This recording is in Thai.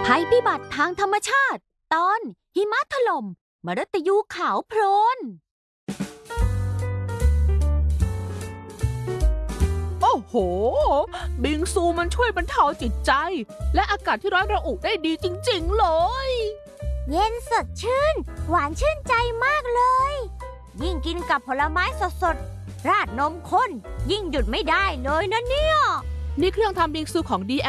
ภัยพิบัติทางธรรมชาติตอนหิมะถล่มมฤตยูขาวโพลนโอ้โหบิงซูมันช่วยบรรเทาจิตใจและอากาศที่ร้อนระอุได้ดีจริงๆเลยเย็นสดชื่นหวานชื่นใจมากเลยยิ่งกินกับผลไม้สดๆราดนมข้นยิ่งหยุดไม่ได้เลยนะเนี่ยนี่เครื่องทำบิงซูของ